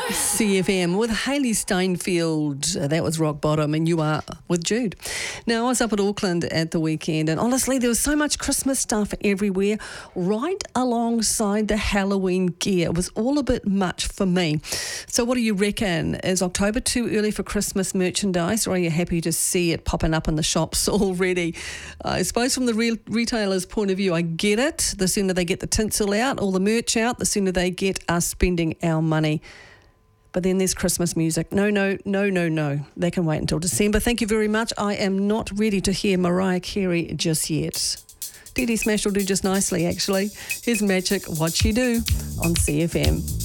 CFM with Hayley Steinfeld. That was Rock Bottom, and you are with Jude. Now, I was up at Auckland at the weekend, and honestly, there was so much Christmas stuff everywhere, right alongside the Halloween gear. It was all a bit much for me. So what do you reckon? Is October too early for Christmas merchandise, or are you happy to see it popping up in the shops already? I suppose from the retailer's point of view, I get it. The sooner they get the tinsel out, all the merch out, the sooner they get us spending our money. But then there's Christmas music. No. They can wait until December. Thank you very much. I am not ready to hear Mariah Carey just yet. Dee Dee Smash will do just nicely, actually. Here's Magic, What You Do on CFM.